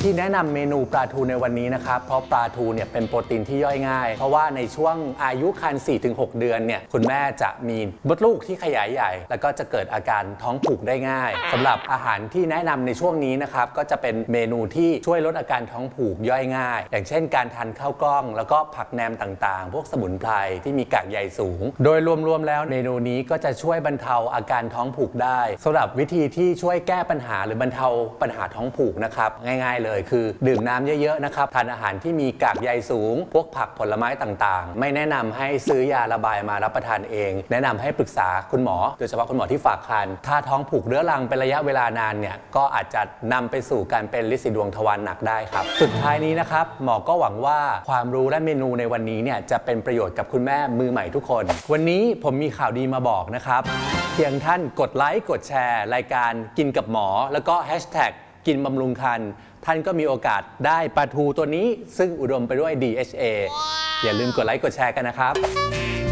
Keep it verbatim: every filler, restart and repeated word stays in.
ที่แนะนำเมนูปลาทูในวันนี้นะครับเพราะปลาทูเนี่ยเป็นโปรตีนที่ย่อยง่ายเพราะว่าในช่วงอายุครรภ์ สี่ถึงหก เดือนเนี่ยคุณแม่จะมีมดลูกที่ขยายใหญ่แล้วก็จะเกิดอาการท้องผูกได้ง่ายสำหรับอาหารที่แนะนำในช่วงนี้นะครับก็จะเป็นเมนูที่ช่วยลดอาการท้องผูกย่อยง่ายอย่างเช่นการทานข้าวกล้องแล้วก็ผักแหนมต่างๆพวกสมุนไพรที่มีกากใยสูงโดยรวมๆแล้วเมนูนี้ก็จะช่วยบรรเทาอาการท้องผูกได้สำหรับวิธีที่ช่วยแก้ปัญหาหรือบรรเทาปัญหาท้องผูกนะครับง่ายๆเลยคือดื่มน้ำเยอะๆนะครับทานอาหารที่มีกากใยสูงพวกผักผลไม้ต่างๆไม่แนะนำให้ซื้อยาระบายมารับประทานเองแนะนำให้ปรึกษาคุณหมอโดยเฉพาะคุณหมอที่ฝากครรภ์ถ้าท้องผูกเรื้อรังเป็นระยะเวลานานเนี่ยก็อาจจะนำไปสู่การเป็นลินสีดวงทวารหนักได้ครับสุดท้ายนี้นะครับหมอก็หวังว่าความรู้และเมนูในวันนี้เนี่ยจะเป็นประโยชน์กับคุณแม่มือใหม่ทุกคนวันนี้ผมมีข่าวดีมาบอกนะครับเพียงท่านกดไลค์กดแชร์รายการกินกับหมอแล้วก็แฮชแท็กกินบำรุงครรภ์ท่านก็มีโอกาสได้ปลาทูตัวนี้ซึ่งอุดมไปด้วย ดี เอช เอ อย่าลืมกดไลค์กดแชร์กันนะครับ